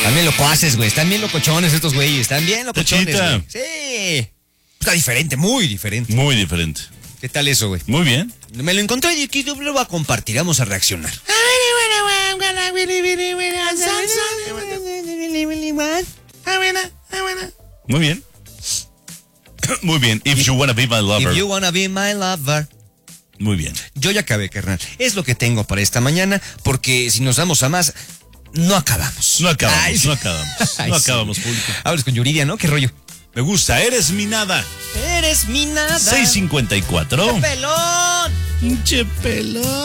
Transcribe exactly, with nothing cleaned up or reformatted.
También locuaces, güey. Están bien locochones estos güeyes. Están bien locochones, Tachita. güey. Sí. Está diferente, muy diferente. Muy diferente. ¿Qué tal eso, güey? Muy bien. Me lo encontré y aquí lo voy a compartir. Vamos a reaccionar. Muy bien. Muy bien. If you wanna be my lover. If you wanna be my lover. Muy bien. Yo ya acabé, carnal. Es lo que tengo para esta mañana, porque si nos damos a más, no acabamos. No acabamos, Ay, no acabamos. Ay, No sí. acabamos, público. Hables con Yuridia, ¿no? ¿Qué rollo? Me gusta. Eres mi nada. Eres mi nada. seis cincuenta y cuatro. ¡Pelón! Pinche pelón.